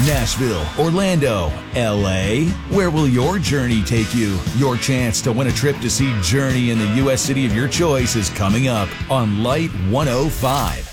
Nashville, Orlando, LA? Where will your journey take you? Your chance to win a trip to see Journey in the U.S. city of your choice is coming up on Light 105.